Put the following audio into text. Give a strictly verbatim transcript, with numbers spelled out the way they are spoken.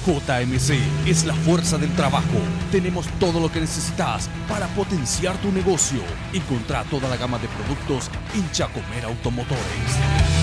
J M C es la fuerza del trabajo. Tenemos todo lo que necesitas para potenciar tu negocio. Encontrá toda la gama de productos en Chacomera Automotores.